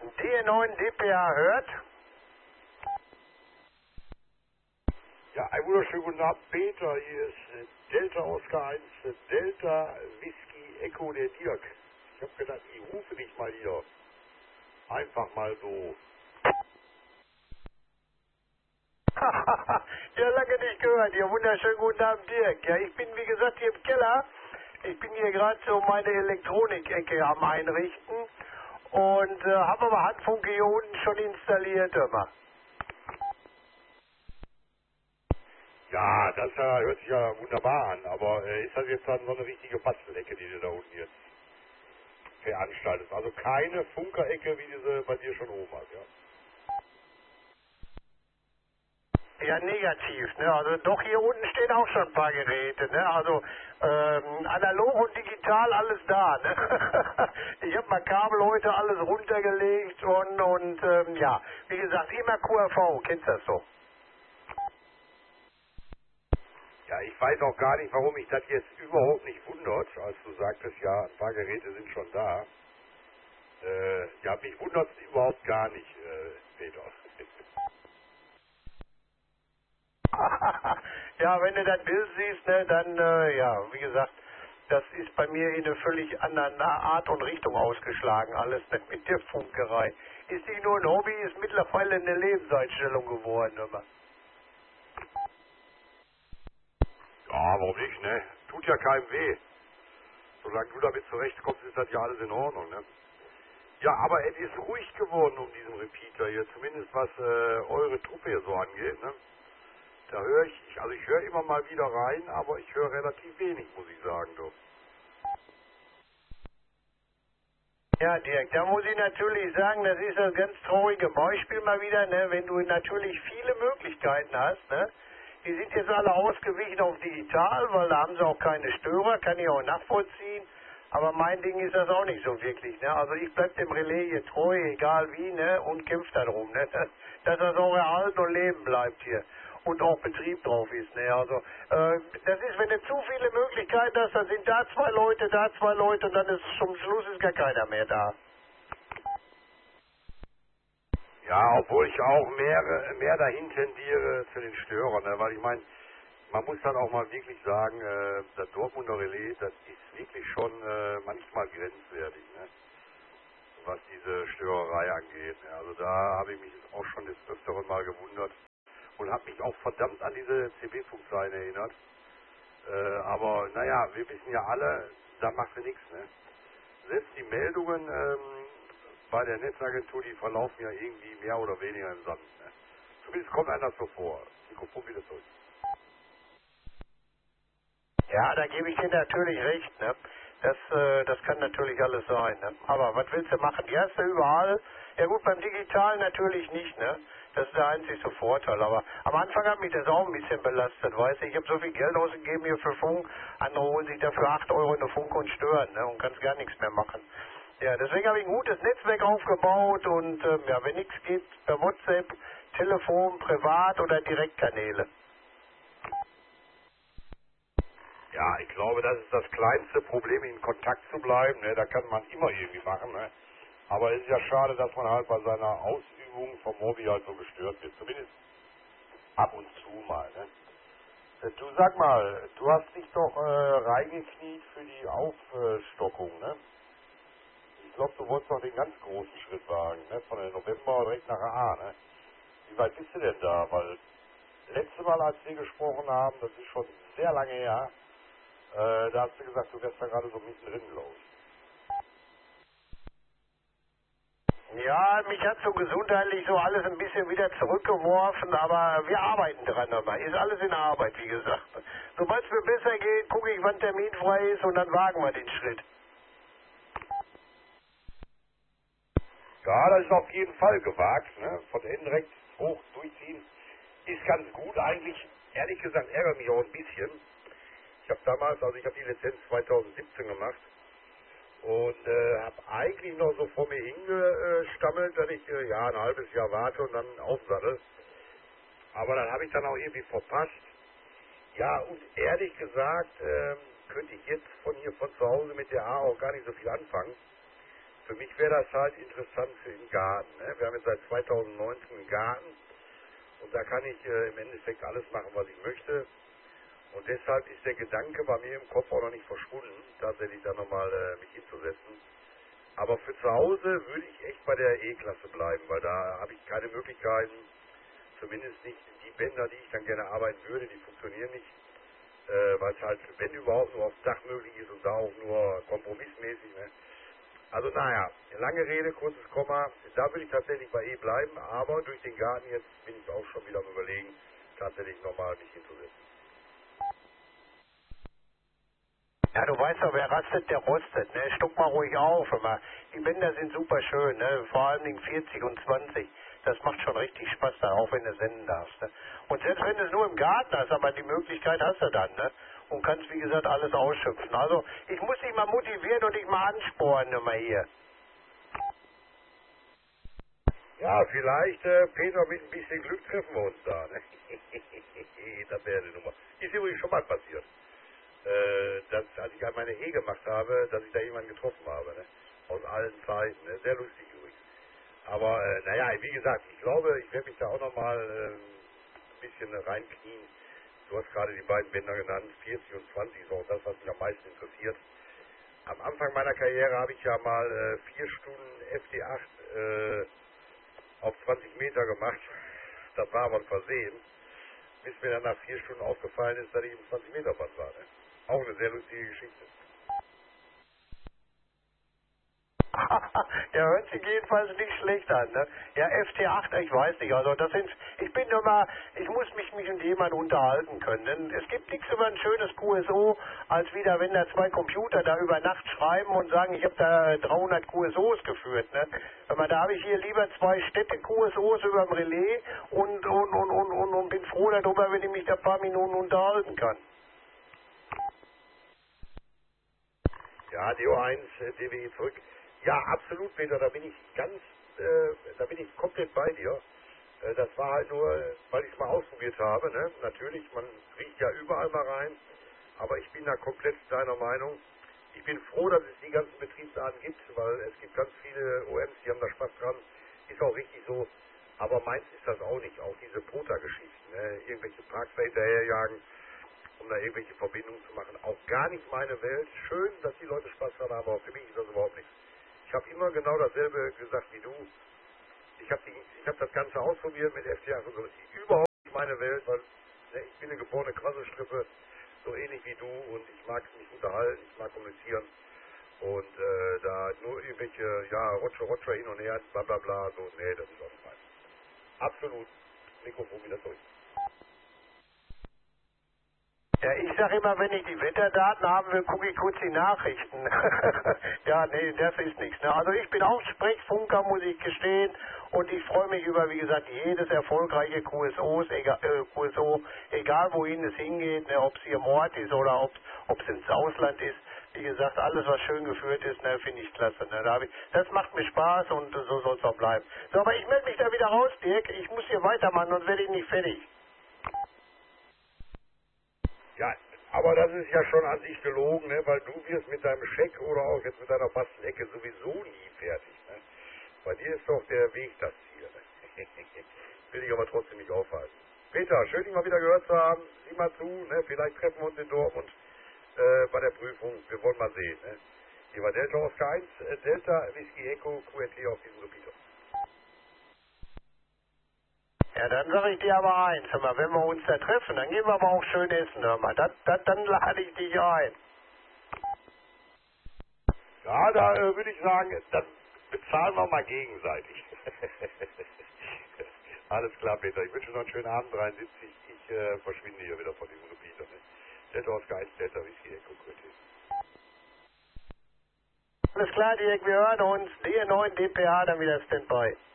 DR9 DPA hört. Ja, einen wunderschönen guten Abend, Peter. Hier ist Delta Oscar 1, Delta Whisky Echo, der Dirk. Ich habe gedacht, ich rufe dich mal hier. Einfach mal so. Ja, lange nicht gehört. Ja, wunderschönen guten Abend, Dirk. Ja, ich bin, wie gesagt, hier im Keller. Ich bin hier gerade so meine Elektronik-Ecke am Einrichten und habe aber Handfunke hier unten schon installiert, immer. Ja, das hört sich ja wunderbar an, aber ist das jetzt dann so eine richtige Bastelecke, die du da unten jetzt veranstaltest? Also keine Funkerecke, wie diese bei dir schon oben hast, ja? Ja, negativ, ne? Also doch, hier unten stehen auch schon ein paar Geräte, ne? Also analog und digital alles da, ne? Ich habe mal Kabel heute alles runtergelegt und ja, wie gesagt, immer QRV, kennst du das so? Ja, ich weiß auch gar nicht, warum mich das jetzt überhaupt nicht wundert, als du sagtest, ja, ein paar Geräte sind schon da. Ja, mich wundert es überhaupt gar nicht, Peter. Ja, wenn du das Bild siehst, ne, dann, ja, wie gesagt, das ist bei mir in eine völlig andere Art und Richtung ausgeschlagen, alles ne, mit der Funkerei. Ist nicht nur ein Hobby, ist mittlerweile eine Lebenseinstellung geworden, immer. Ja, warum nicht, ne? Tut ja keinem weh. Solange du damit zurechtkommst, ist das ja alles in Ordnung, ne? Ja, aber es ist ruhig geworden um diesen Repeater hier, zumindest was eure Truppe hier so angeht, ne? Da höre ich höre immer mal wieder rein, aber ich höre relativ wenig, muss ich sagen, du. Ja, Dirk, da muss ich natürlich sagen, das ist ein ganz trauriges Beispiel mal wieder, ne, wenn du natürlich viele Möglichkeiten hast, ne. Die sind jetzt alle ausgewichen auf digital, weil da haben sie auch keine Störer, kann ich auch nachvollziehen. Aber mein Ding ist das auch nicht so wirklich, ne. Also ich bleib dem Relais hier treu, egal wie, ne, und kämpf darum, ne, dass das auch erhalten und leben bleibt hier. Und auch Betrieb drauf ist, ne, also, das ist, wenn du zu viele Möglichkeiten hast, dann sind da zwei Leute und dann ist zum Schluss ist gar keiner mehr da. Ja, obwohl ich auch mehr dahin tendiere zu den Störern, ne? Weil ich meine, man muss dann auch mal wirklich sagen, das Dortmunder Relais, das ist wirklich schon manchmal grenzwertig, ne? Was diese Störerei angeht. Ne? Also da habe ich mich auch schon des Öfteren mal gewundert und habe mich auch verdammt an diese CB-Funkzeilen erinnert. Aber naja, wir wissen ja alle, da macht sie nichts. Ne? Selbst die Meldungen bei der Netzagentur, die verlaufen ja irgendwie mehr oder weniger im Sand. Ne? Zumindest kommt einem das so vor. Mikrofon wieder zurück. Ja, da gebe ich dir natürlich recht, ne? Das kann natürlich alles sein, ne? Aber was willst du machen? Die hast du überall. Ja gut, beim Digitalen natürlich nicht, ne? Das ist der einzige Vorteil. Aber am Anfang hat mich das auch ein bisschen belastet, weißt du? Ich habe so viel Geld ausgegeben hier für Funk. Andere holen sich dafür 8 Euro in der Funk und stören, ne? Und kannst gar nichts mehr machen. Ja, deswegen habe ich ein gutes Netzwerk aufgebaut und ja, wenn nichts geht, per WhatsApp, Telefon, privat oder Direktkanäle. Ja, ich glaube, das ist das kleinste Problem, in Kontakt zu bleiben. Ne? Da kann man immer irgendwie machen. Ne? Aber es ist ja schade, dass man halt bei seiner Ausübung vom Hobby halt so gestört wird. Zumindest ab und zu mal. Ne? Du sag mal, du hast dich doch reingekniet für die Aufstockung, ne? Ich glaube, du wolltest doch den ganz großen Schritt wagen, ne? Von der November direkt nach A, ne? Wie weit bist du denn da? Weil letzte Mal, als wir gesprochen haben, das ist schon sehr lange her, da hast du gesagt, du wärst da gerade so mittendrin, glaube ich. Ja, mich hat so gesundheitlich so alles ein bisschen wieder zurückgeworfen, aber wir arbeiten dran dabei. Ist alles in Arbeit, wie gesagt. Sobald es mir besser geht, gucke ich, wann Termin frei ist und dann wagen wir den Schritt. Ja, das ist auf jeden Fall gewagt, ne? Von hinten direkt hoch durchziehen ist ganz gut. Eigentlich, ehrlich gesagt, ärgert mich auch ein bisschen. Ich habe damals, also ich habe die Lizenz 2017 gemacht und habe eigentlich noch so vor mir hingestammelt, dass ich ja ein halbes Jahr warte und dann aufsattel. Aber dann habe ich dann auch irgendwie verpasst. Ja, und ehrlich gesagt könnte ich jetzt von hier von zu Hause mit der A auch gar nicht so viel anfangen. Für mich wäre das halt interessant für den Garten. Ne? Wir haben jetzt seit 2019 einen Garten und da kann ich im Endeffekt alles machen, was ich möchte. Und deshalb ist der Gedanke bei mir im Kopf auch noch nicht verschwunden, tatsächlich da nochmal mich hinzusetzen. Aber für zu Hause würde ich echt bei der E-Klasse bleiben, weil da habe ich keine Möglichkeiten, zumindest nicht die Bänder, die ich dann gerne arbeiten würde, die funktionieren nicht, weil es halt, wenn überhaupt, nur aufs Dach möglich ist und da auch nur kompromissmäßig. Ne? Also naja, lange Rede, kurzes Komma, da würde ich tatsächlich bei E bleiben, aber durch den Garten jetzt bin ich auch schon wieder am Überlegen, tatsächlich nochmal mich hinzusetzen. Ja, du weißt doch, wer rastet, der rostet, ne? Stuck mal ruhig auf, immer. Die Bänder sind super schön, ne? Vor allen Dingen 40 und 20. Das macht schon richtig Spaß da, auch wenn du senden darfst, ne? Und selbst wenn du es nur im Garten hast, aber die Möglichkeit hast du dann, ne? Und kannst, wie gesagt, alles ausschöpfen. Also, ich muss dich mal motivieren und dich mal anspornen, immer hier. Ja, vielleicht, Peter, mit ein bisschen Glück treffen wir uns da, ne? Das wäre eine Nummer. Ist übrigens schon mal passiert. Dass, als ich einmal eine Ehe gemacht habe, dass ich da jemanden getroffen habe, ne? Aus allen Zeiten, ne? Sehr lustig übrigens. Aber, naja, wie gesagt, ich glaube, ich werde mich da auch nochmal ein bisschen reinknien. Du hast gerade die beiden Bänder genannt, 40 und 20 ist auch das, was mich am meisten interessiert. Am Anfang meiner Karriere habe ich ja mal 4 Stunden FD8 auf 20 Meter gemacht. Das war aber ein Versehen. Bis mir dann nach 4 Stunden aufgefallen ist, dass ich im 20 Meter Band war. Ne? Auch eine sehr lustige Geschichte. Der hört sich jedenfalls nicht schlecht an, ne? Ja, FT8, ich weiß nicht, also das sind, ich bin immer, ich muss mich mit jemandem unterhalten können, denn es gibt nichts über ein schönes QSO, als wieder, wenn da zwei Computer da über Nacht schreiben und sagen, ich habe da 300 QSOs geführt, ne? Aber da habe ich hier lieber 2 Städte QSOs über dem Relais und bin froh darüber, wenn ich mich da ein paar Minuten unterhalten kann. Ja, DO1, DWI zurück. Ja, absolut, Peter, da bin ich da bin ich komplett bei dir. Das war halt nur, weil ich es mal ausprobiert habe, ne? Natürlich, man riecht ja überall mal rein, aber ich bin da komplett deiner Meinung. Ich bin froh, dass es die ganzen Betriebsarten gibt, weil es gibt ganz viele OMs, die haben da Spaß dran. Ist auch richtig so. Aber meins ist das auch nicht. Auch diese Pota-Geschichten, ne? Irgendwelche Parks hinterherjagen, um da irgendwelche Verbindungen zu machen. Auch gar nicht meine Welt. Schön, dass die Leute Spaß dran haben, aber für mich ist das überhaupt nichts. Ich habe immer genau dasselbe gesagt wie du. Ich habe das Ganze ausprobiert mit FT8 und so. Das ist überhaupt nicht meine Welt, weil ne, ich bin eine geborene Quasselstrippe, so ähnlich wie du, und ich mag mich unterhalten, ich mag kommunizieren. Und da nur irgendwelche, ja, Roger hin und her, bla bla bla, so, nee, das ist auch nicht meins. Absolut. Mikrofon wieder durch. Ja, ich sage immer, wenn ich die Wetterdaten haben will, gucke ich kurz die Nachrichten. Ja, nee, das ist nichts. Ne? Also ich bin auch Sprechfunker, muss ich gestehen. Und ich freue mich über, wie gesagt, jedes erfolgreiche QSO, egal wohin es hingeht, ne? Ob es hier im Ort ist oder ob es ins Ausland ist. Wie gesagt, alles, was schön geführt ist, ne, finde ich klasse. Ne? Das macht mir Spaß und so soll es auch bleiben. So, aber ich melde mich da wieder raus, Dirk. Ich muss hier weitermachen, sonst werde ich nicht fertig. Ja, aber das ist ja schon an sich gelogen, ne? Weil du wirst mit deinem Scheck oder auch jetzt mit deiner Bastelecke sowieso nie fertig. Ne? Bei dir ist doch der Weg das Ziel. Ne? Will ich aber trotzdem nicht aufhalten. Peter, schön, dich mal wieder gehört zu haben. Sieh mal zu, ne? Vielleicht treffen wir uns in Dortmund bei der Prüfung. Wir wollen mal sehen. Ne? Hier war Delta Oscar 1, Delta Whisky Echo QNT auf diesem Repeater. Ja, dann sage ich dir aber eins, hör mal, wenn wir uns da treffen, dann gehen wir aber auch schön essen, hör mal. Dann lade ich dich ein. Ja, da würde ich sagen, dann bezahlen wir mal gegenseitig. Alles klar, Peter. Ich wünsche noch einen schönen Abend, 73. Ich verschwinde hier wieder von diesem Repeater. Ne? Delta Oscar 1, Delta Whisky Echo QNT. Alles klar, Dirk, wir hören uns. D9 DPA, dann wieder Standby.